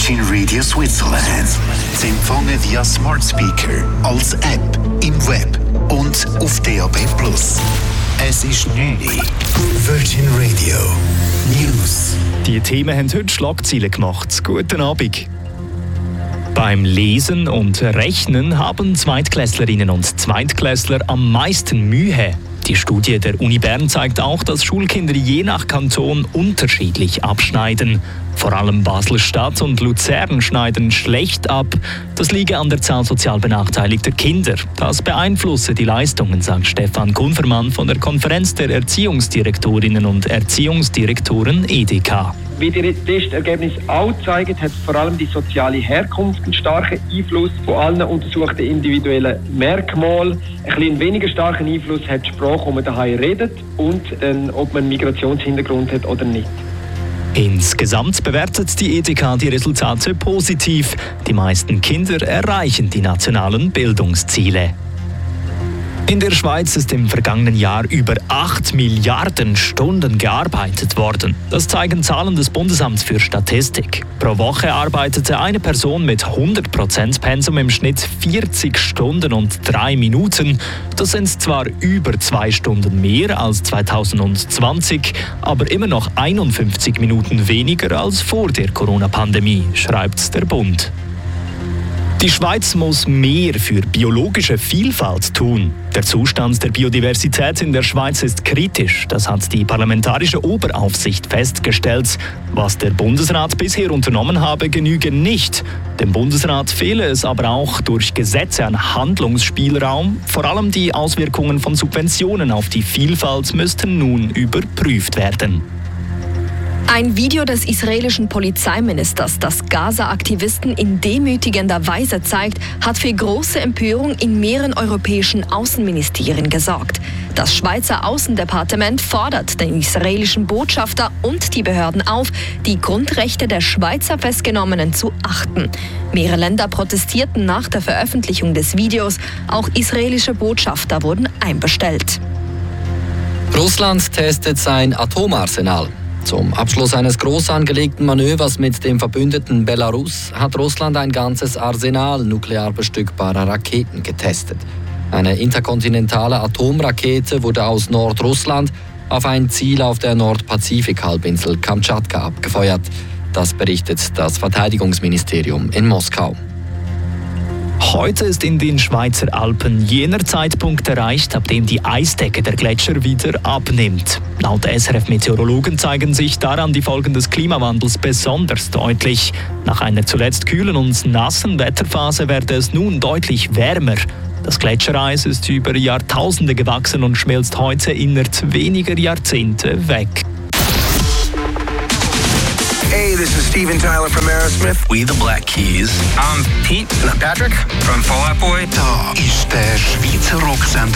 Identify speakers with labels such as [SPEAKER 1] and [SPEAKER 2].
[SPEAKER 1] Virgin Radio Switzerland. Sie empfangen via Smart Speaker, als App, im Web und auf DAB+. Es ist 9 Uhr. Virgin Radio News.
[SPEAKER 2] Die Themen haben heute Schlagzeilen gemacht. Guten Abend. Beim Lesen und Rechnen haben Zweitklässlerinnen und Zweitklässler am meisten Mühe. Die Studie der Uni Bern zeigt auch, dass Schulkinder je nach Kanton unterschiedlich abschneiden. Vor allem Basel-Stadt und Luzern schneiden schlecht ab. Das liege an der Zahl sozial benachteiligter Kinder. Das beeinflusse die Leistungen, sagt Stefan Kunfermann von der Konferenz der Erziehungsdirektorinnen und Erziehungsdirektoren EDK.
[SPEAKER 3] Wie die Testergebnisse auch zeigen, hat vor allem die soziale Herkunft einen starken Einfluss von allen untersuchten individuellen Merkmalen. Ein bisschen weniger starken Einfluss hat die Sprache, die man daheim redet, und ob man einen Migrationshintergrund hat oder nicht.
[SPEAKER 2] Insgesamt bewertet die EDK die Resultate positiv. Die meisten Kinder erreichen die nationalen Bildungsziele. In der Schweiz ist im vergangenen Jahr über 8 Milliarden Stunden gearbeitet worden. Das zeigen Zahlen des Bundesamts für Statistik. Pro Woche arbeitete eine Person mit 100% Pensum im Schnitt 40 Stunden und 3 Minuten. Das sind zwar über 2 Stunden mehr als 2020, aber immer noch 51 Minuten weniger als vor der Corona-Pandemie, schreibt der Bund. Die Schweiz muss mehr für biologische Vielfalt tun. Der Zustand der Biodiversität in der Schweiz ist kritisch. Das hat die Parlamentarische Oberaufsicht festgestellt. Was der Bundesrat bisher unternommen habe, genüge nicht. Dem Bundesrat fehle es aber auch durch Gesetze an Handlungsspielraum. Vor allem die Auswirkungen von Subventionen auf die Vielfalt müssten nun überprüft werden.
[SPEAKER 4] Ein Video des israelischen Polizeiministers, das Gaza-Aktivisten in demütigender Weise zeigt, hat für große Empörung in mehreren europäischen Außenministerien gesorgt. Das Schweizer Außendepartement fordert den israelischen Botschafter und die Behörden auf, die Grundrechte der Schweizer Festgenommenen zu achten. Mehrere Länder protestierten nach der Veröffentlichung des Videos. Auch israelische Botschafter wurden einbestellt.
[SPEAKER 5] Russland testet sein Atomarsenal. Zum Abschluss eines groß angelegten Manövers mit dem Verbündeten Belarus hat Russland ein ganzes Arsenal nuklear bestückbarer Raketen getestet. Eine interkontinentale Atomrakete wurde aus Nordrussland auf ein Ziel auf der Nordpazifik-Halbinsel Kamtschatka abgefeuert. Das berichtet das Verteidigungsministerium in Moskau.
[SPEAKER 2] Heute ist in den Schweizer Alpen jener Zeitpunkt erreicht, ab dem die Eisdecke der Gletscher wieder abnimmt. Laut SRF-Meteorologen zeigen sich daran die Folgen des Klimawandels besonders deutlich. Nach einer zuletzt kühlen und nassen Wetterphase werde es nun deutlich wärmer. Das Gletschereis ist über Jahrtausende gewachsen und schmilzt heute innerhalb weniger Jahrzehnte weg.
[SPEAKER 6] Hey, this is Steven Tyler from Aerosmith.
[SPEAKER 7] We the Black Keys.
[SPEAKER 6] I'm Pete. And I'm Patrick.
[SPEAKER 7] From Fall Out Boy.
[SPEAKER 1] Da ist der Schweizer Rocksender